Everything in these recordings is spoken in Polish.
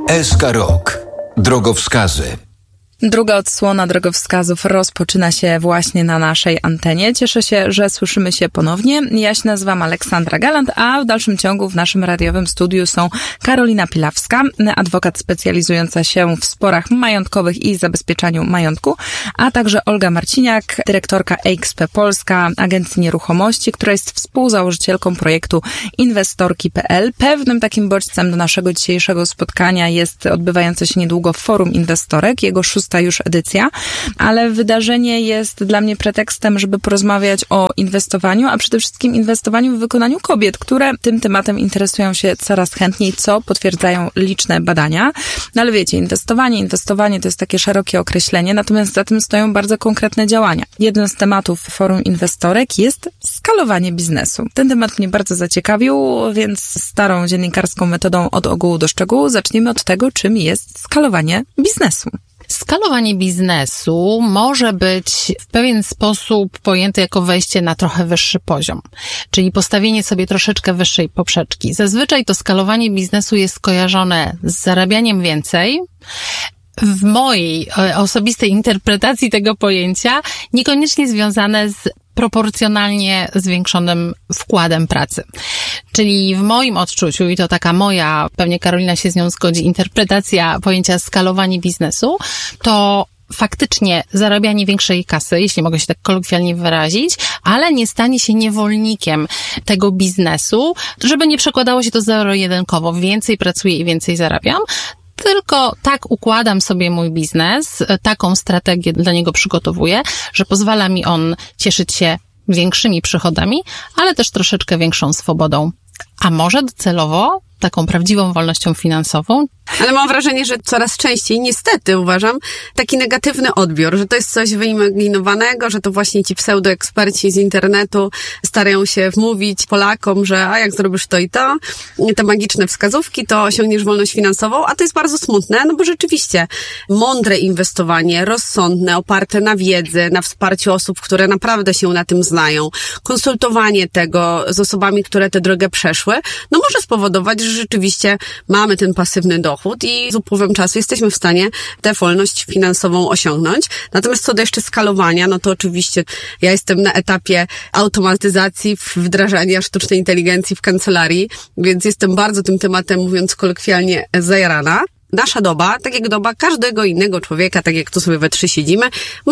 SK Rok. Drogowskazy. Druga odsłona drogowskazów rozpoczyna się właśnie na naszej antenie. Cieszę się, że słyszymy się ponownie. Ja się nazywam Aleksandra Galant, a w dalszym ciągu w naszym radiowym studiu są Karolina Pilawska, adwokat specjalizująca się w sporach majątkowych i zabezpieczaniu majątku, a także Olga Marciniak, dyrektorka EXP Polska, agencji nieruchomości, która jest współzałożycielką projektu Inwestorki.pl. Pewnym takim bodźcem do naszego dzisiejszego spotkania jest odbywające się niedługo Forum Inwestorek, jego 6. już edycja, ale wydarzenie jest dla mnie pretekstem, żeby porozmawiać o inwestowaniu, a przede wszystkim inwestowaniu w wykonaniu kobiet, które tym tematem interesują się coraz chętniej, co potwierdzają liczne badania. No ale wiecie, inwestowanie to jest takie szerokie określenie, natomiast za tym stoją bardzo konkretne działania. Jeden z tematów Forum Inwestorek jest skalowanie biznesu. Ten temat mnie bardzo zaciekawił, więc starą dziennikarską metodą od ogółu do szczegółu zaczniemy od tego, czym jest skalowanie biznesu. Skalowanie biznesu może być w pewien sposób pojęte jako wejście na trochę wyższy poziom, czyli postawienie sobie troszeczkę wyższej poprzeczki. Zazwyczaj to skalowanie biznesu jest skojarzone z zarabianiem więcej. W mojej osobistej interpretacji tego pojęcia niekoniecznie związane z proporcjonalnie zwiększonym wkładem pracy. Czyli w moim odczuciu, i to taka moja, pewnie Karolina się z nią zgodzi, interpretacja pojęcia skalowanie biznesu, to faktycznie zarabianie większej kasy, jeśli mogę się tak kolokwialnie wyrazić, ale nie stanie się niewolnikiem tego biznesu, żeby nie przekładało się to zero-jedynkowo. Więcej pracuję i więcej zarabiam, tylko tak układam sobie mój biznes, taką strategię dla niego przygotowuję, że pozwala mi on cieszyć się większymi przychodami, ale też troszeczkę większą swobodą. A może docelowo taką prawdziwą wolnością finansową. Ale mam wrażenie, że coraz częściej, niestety uważam, taki negatywny odbiór, że to jest coś wyimaginowanego, że to właśnie ci pseudoeksperci z internetu starają się wmówić Polakom, że a jak zrobisz to i to, te magiczne wskazówki, to osiągniesz wolność finansową, a to jest bardzo smutne, no bo rzeczywiście mądre inwestowanie, rozsądne, oparte na wiedzy, na wsparciu osób, które naprawdę się na tym znają, konsultowanie tego z osobami, które tę drogę przeszły, no może spowodować, że rzeczywiście mamy ten pasywny dochód i z upływem czasu jesteśmy w stanie tę wolność finansową osiągnąć. Natomiast co do jeszcze skalowania, no to oczywiście ja jestem na etapie automatyzacji, wdrażania sztucznej inteligencji w kancelarii, więc jestem bardzo tym tematem, mówiąc kolokwialnie, zajarana. Nasza doba, tak jak doba każdego innego człowieka, tak jak tu sobie we 3 siedzimy, ma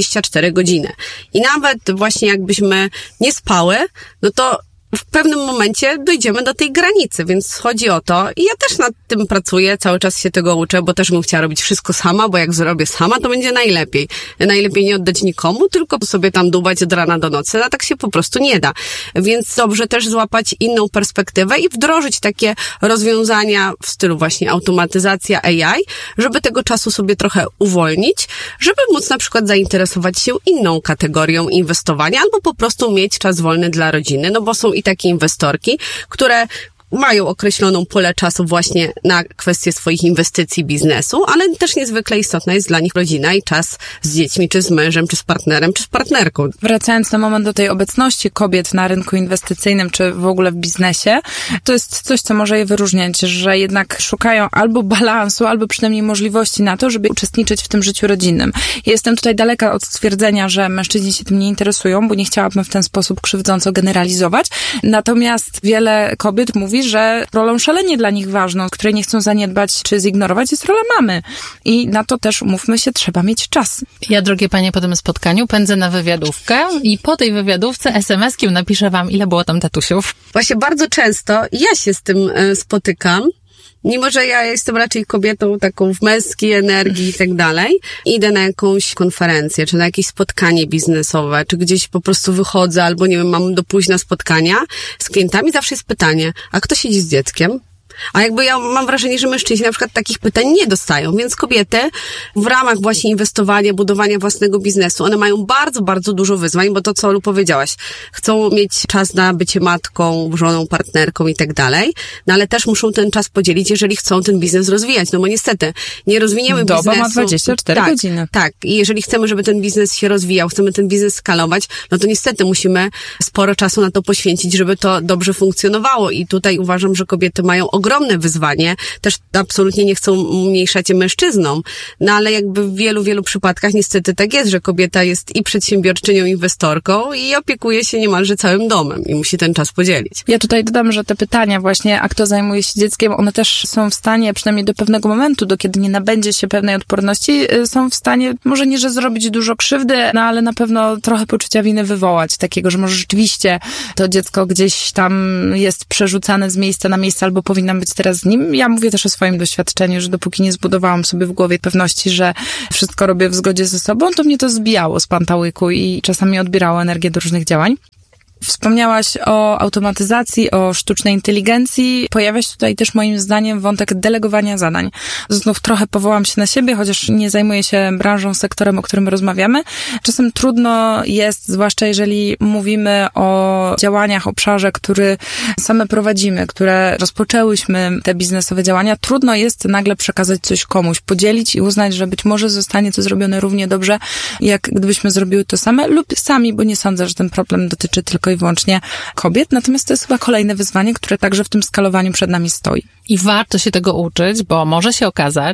24 godziny. I nawet właśnie jakbyśmy nie spały, no to w pewnym momencie dojdziemy do tej granicy, więc chodzi o to i ja też nad tym pracuję, cały czas się tego uczę, bo też bym chciała robić wszystko sama, bo jak zrobię sama, to będzie najlepiej. Najlepiej nie oddać nikomu, tylko sobie tam dłubać od rana do nocy, a tak się po prostu nie da. Więc dobrze też złapać inną perspektywę i wdrożyć takie rozwiązania w stylu właśnie automatyzacja AI, żeby tego czasu sobie trochę uwolnić, żeby móc na przykład zainteresować się inną kategorią inwestowania albo po prostu mieć czas wolny dla rodziny, no bo są i takie inwestorki, które mają określoną pulę czasu właśnie na kwestie swoich inwestycji, biznesu, ale też niezwykle istotna jest dla nich rodzina i czas z dziećmi, czy z mężem, czy z partnerem, czy z partnerką. Wracając na moment do tej obecności kobiet na rynku inwestycyjnym, czy w ogóle w biznesie, to jest coś, co może je wyróżniać, że jednak szukają albo balansu, albo przynajmniej możliwości na to, żeby uczestniczyć w tym życiu rodzinnym. Ja jestem tutaj daleka od stwierdzenia, że mężczyźni się tym nie interesują, bo nie chciałabym w ten sposób krzywdząco generalizować. Natomiast wiele kobiet mówi, że rolą szalenie dla nich ważną, której nie chcą zaniedbać czy zignorować, jest rola mamy. I na to też, umówmy się, trzeba mieć czas. Ja, drogie panie, po tym spotkaniu pędzę na wywiadówkę i po tej wywiadówce SMS-kiem napiszę wam, ile było tam tatusiów. Właśnie bardzo często ja się z tym spotykam. Mimo że ja jestem raczej kobietą taką w męskiej energii i tak dalej, idę na jakąś konferencję, czy na jakieś spotkanie biznesowe, czy gdzieś po prostu wychodzę, albo nie wiem, mam do późna spotkania z klientami, zawsze jest pytanie, a kto siedzi z dzieckiem? A jakby ja mam wrażenie, że mężczyźni na przykład takich pytań nie dostają, więc kobiety w ramach właśnie inwestowania, budowania własnego biznesu, one mają bardzo, bardzo dużo wyzwań, bo to, co Olu powiedziałaś, chcą mieć czas na bycie matką, żoną, partnerką i tak dalej, no ale też muszą ten czas podzielić, jeżeli chcą ten biznes rozwijać, no bo niestety nie rozwiniemy biznesu. Doba ma 24 godziny. Tak, i jeżeli chcemy, żeby ten biznes się rozwijał, chcemy ten biznes skalować, no to niestety musimy sporo czasu na to poświęcić, żeby to dobrze funkcjonowało i tutaj uważam, że kobiety mają ogromne wyzwanie. Też absolutnie nie chcą umniejszać mężczyznom, no ale jakby w wielu przypadkach niestety tak jest, że kobieta jest i przedsiębiorczynią, inwestorką i opiekuje się niemalże całym domem i musi ten czas podzielić. Ja tutaj dodam, że te pytania właśnie, a kto zajmuje się dzieckiem, one też są w stanie, przynajmniej do pewnego momentu, do kiedy nie nabędzie się pewnej odporności, są w stanie, może nie, że zrobić dużo krzywdy, no ale na pewno trochę poczucia winy wywołać, takiego, że może rzeczywiście to dziecko gdzieś tam jest przerzucane z miejsca na miejsce, albo powinnam być teraz z nim. Ja mówię też o swoim doświadczeniu, że dopóki nie zbudowałam sobie w głowie pewności, że wszystko robię w zgodzie ze sobą, to mnie to zbijało z pantałyku i czasami odbierało energię do różnych działań. Wspomniałaś o automatyzacji, o sztucznej inteligencji. Pojawia się tutaj też moim zdaniem wątek delegowania zadań. Znów trochę powołam się na siebie, chociaż nie zajmuję się branżą, sektorem, o którym rozmawiamy. Czasem trudno jest, zwłaszcza jeżeli mówimy o działaniach, obszarze, który same prowadzimy, które rozpoczęłyśmy, te biznesowe działania. Trudno jest nagle przekazać coś komuś, podzielić i uznać, że być może zostanie to zrobione równie dobrze, jak gdybyśmy zrobiły to same lub sami, bo nie sądzę, że ten problem dotyczy tylko i wyłącznie kobiet, natomiast to jest chyba kolejne wyzwanie, które także w tym skalowaniu przed nami stoi. I warto się tego uczyć, bo może się okazać,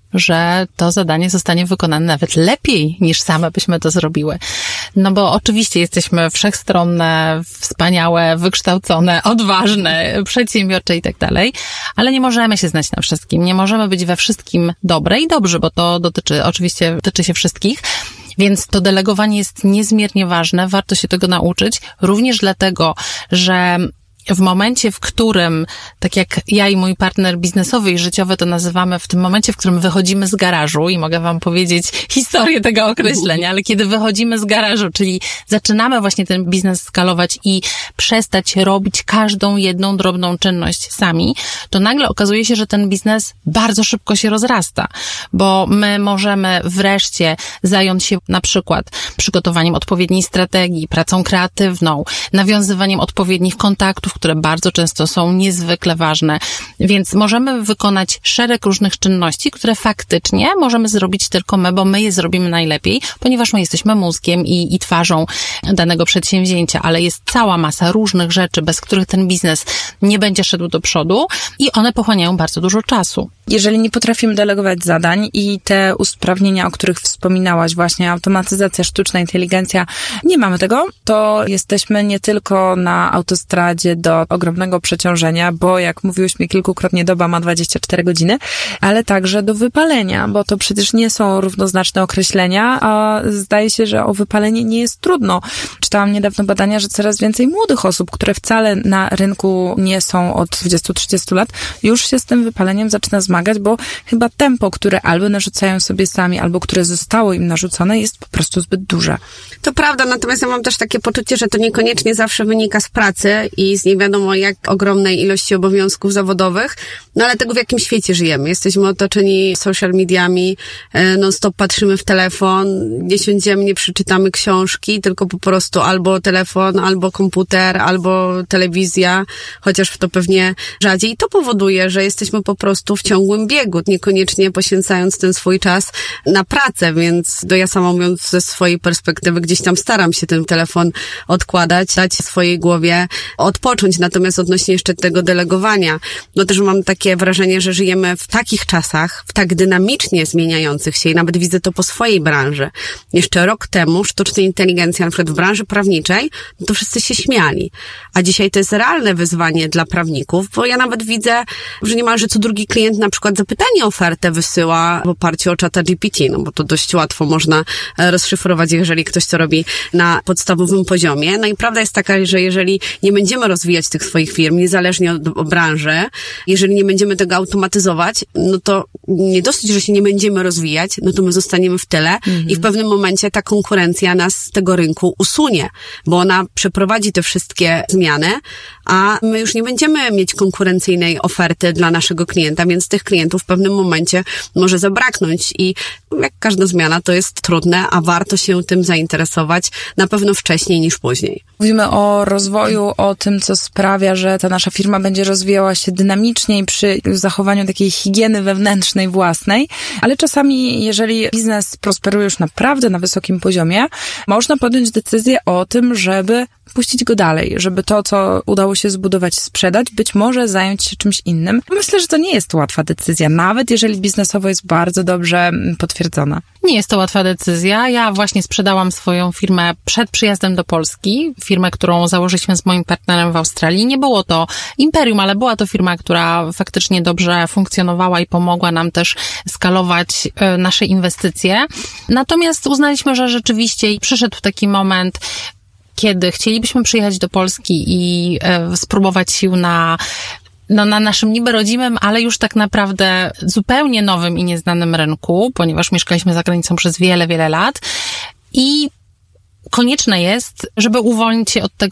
że to zadanie zostanie wykonane nawet lepiej niż same byśmy to zrobiły. No bo oczywiście jesteśmy wszechstronne, wspaniałe, wykształcone, odważne, przedsiębiorcze i tak dalej, ale nie możemy się znać na wszystkim, nie możemy być we wszystkim dobre i dobrzy, bo to dotyczy się wszystkich. Więc to delegowanie jest niezmiernie ważne, warto się tego nauczyć, również dlatego, że w momencie, w którym, tak jak ja i mój partner biznesowy i życiowy to nazywamy, w tym momencie, w którym wychodzimy z garażu, i mogę wam powiedzieć historię tego określenia, ale kiedy wychodzimy z garażu, czyli zaczynamy właśnie ten biznes skalować i przestać robić każdą jedną drobną czynność sami, to nagle okazuje się, że ten biznes bardzo szybko się rozrasta, bo my możemy wreszcie zająć się na przykład przygotowaniem odpowiedniej strategii, pracą kreatywną, nawiązywaniem odpowiednich kontaktów, które bardzo często są niezwykle ważne. Więc możemy wykonać szereg różnych czynności, które faktycznie możemy zrobić tylko my, bo my je zrobimy najlepiej, ponieważ my jesteśmy mózgiem i twarzą danego przedsięwzięcia, ale jest cała masa różnych rzeczy, bez których ten biznes nie będzie szedł do przodu i one pochłaniają bardzo dużo czasu. Jeżeli nie potrafimy delegować zadań i te usprawnienia, o których wspominałaś, właśnie automatyzacja, sztuczna inteligencja, nie mamy tego, to jesteśmy nie tylko na autostradzie do ogromnego przeciążenia, bo jak mówiłyśmy kilkukrotnie, doba ma 24 godziny, ale także do wypalenia, bo to przecież nie są równoznaczne określenia, a zdaje się, że o wypalenie nie jest trudno. Czytałam niedawno badania, że coraz więcej młodych osób, które wcale na rynku nie są od 20-30 lat, już się z tym wypaleniem zaczyna zmagać, bo chyba tempo, które albo narzucają sobie sami, albo które zostało im narzucone, jest po prostu zbyt duże. To prawda, natomiast ja mam też takie poczucie, że to niekoniecznie zawsze wynika z pracy i z nie wiadomo jak ogromnej ilości obowiązków zawodowych, no ale tego w jakim świecie żyjemy. Jesteśmy otoczeni social mediami, non-stop patrzymy w telefon, nie siądziemy, nie przeczytamy książki, tylko po prostu albo telefon, albo komputer, albo telewizja, chociaż to pewnie rzadziej. I to powoduje, że jesteśmy po prostu w ciągłym biegu, niekoniecznie poświęcając ten swój czas na pracę, więc ja sama mówiąc ze swojej perspektywy gdzieś tam staram się ten telefon odkładać, dać swojej głowie odpocząć. Natomiast odnośnie jeszcze tego delegowania, no też mam takie wrażenie, że żyjemy w takich czasach, w tak dynamicznie zmieniających się i nawet widzę to po swojej branży. Jeszcze rok temu sztuczna inteligencja, na przykład w branży prawniczej, no to wszyscy się śmiali. A dzisiaj to jest realne wyzwanie dla prawników, bo ja nawet widzę, że niemalże co drugi klient na przykład zapytanie o ofertę wysyła w oparciu o ChatGPT, no bo to dość łatwo można rozszyfrować, jeżeli ktoś to robi na podstawowym poziomie. No i prawda jest taka, że jeżeli nie będziemy rozwijać tych swoich firm, niezależnie od branży, jeżeli nie będziemy tego automatyzować, no to nie dosyć, że się nie będziemy rozwijać, no to my zostaniemy w tyle i w pewnym momencie ta konkurencja nas z tego rynku usunie, bo ona przeprowadzi te wszystkie zmiany, a my już nie będziemy mieć konkurencyjnej oferty dla naszego klienta, więc tych klientów w pewnym momencie może zabraknąć i jak każda zmiana to jest trudne, a warto się tym zainteresować na pewno wcześniej niż później. Mówimy o rozwoju, o tym, co sprawia, że ta nasza firma będzie rozwijała się dynamiczniej przy zachowaniu takiej higieny wewnętrznej własnej, ale czasami, jeżeli biznes prosperuje już naprawdę na wysokim poziomie, można podjąć decyzję o tym, żeby puścić go dalej, żeby to, co udało się zbudować, sprzedać, być może zająć się czymś innym. Myślę, że to nie jest łatwa decyzja, nawet jeżeli biznesowo jest bardzo dobrze potwierdzona. Nie jest to łatwa decyzja. Ja właśnie sprzedałam swoją firmę przed przyjazdem do Polski. Firmę, którą założyliśmy z moim partnerem w Australii. Nie było to imperium, ale była to firma, która faktycznie dobrze funkcjonowała i pomogła nam też skalować nasze inwestycje. Natomiast uznaliśmy, że rzeczywiście przyszedł taki moment, kiedy chcielibyśmy przyjechać do Polski i spróbować sił na naszym niby rodzimym, ale już tak naprawdę zupełnie nowym i nieznanym rynku, ponieważ mieszkaliśmy za granicą przez wiele, wiele lat i konieczne jest, żeby uwolnić się od tego